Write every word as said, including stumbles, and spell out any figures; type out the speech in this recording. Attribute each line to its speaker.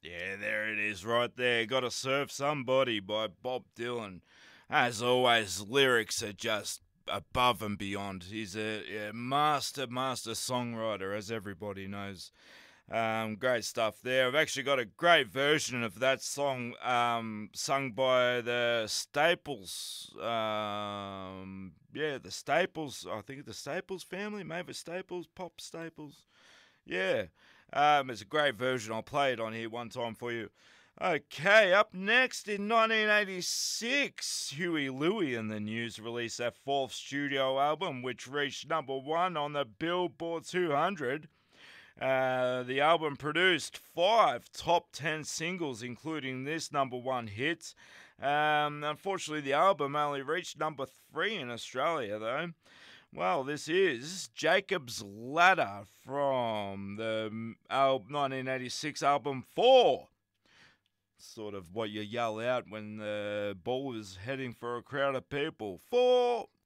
Speaker 1: Yeah, there it is right there. Gotta Serve Somebody by Bob Dylan. As always, lyrics are just above and beyond. He's a, yeah, master, master songwriter, as everybody knows. Um, great stuff there. I've actually got a great version of that song um, sung by the Staples. Um, yeah, the Staples. I think the Staples family, Mavis Staples, Pop Staples. Yeah, um, it's a great version. I'll play it on here one time for you. Okay, up next in nineteen eighty-six, Huey Louie and the News released their fourth studio album, which reached number one on the Billboard two hundred. Uh, the album produced five top ten singles, including this number one hit. Um, unfortunately, the album only reached number three in Australia, though. Well, this is Jacob's Ladder from the nineteen eighty-six album Four. Sort of what you yell out when the ball is heading for a crowd of people. Four!